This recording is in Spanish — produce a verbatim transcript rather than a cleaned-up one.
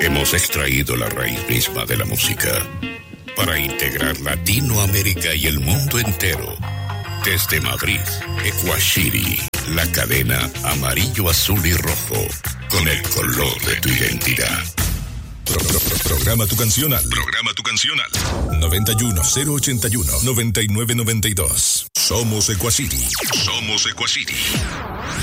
Hemos extraído la raíz misma de la música para integrar Latinoamérica y el mundo entero. Desde Madrid, Ecuashiri, la cadena amarillo, azul y rojo, con el color de tu identidad. Pro, pro, pro, programa tu canción al Programa tu canción al noventa y uno, cero ochenta y uno, noventa y nueve noventa y dos. Somos Ecuashiri. Somos Ecuashiri.